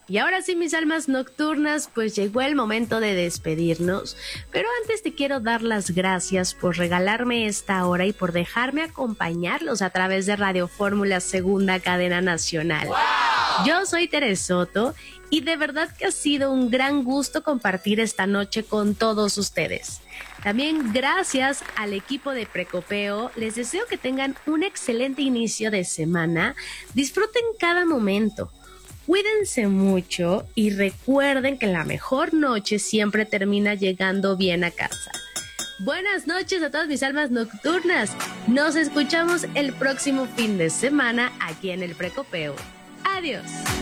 Y ahora sí, mis almas nocturnas, pues llegó el momento de despedirnos. Pero antes te quiero dar las gracias por regalarme esta hora y por dejarme acompañarlos a través de Radio Fórmula Segunda Cadena Nacional. ¡Wow! Yo soy Teres Soto y de verdad que ha sido un gran gusto compartir esta noche con todos ustedes. También gracias al equipo de Precopeo, les deseo que tengan un excelente inicio de semana. Disfruten cada momento. Cuídense mucho y recuerden que la mejor noche siempre termina llegando bien a casa. Buenas noches a todas mis almas nocturnas. Nos escuchamos el próximo fin de semana aquí en el Precopeo. Adiós.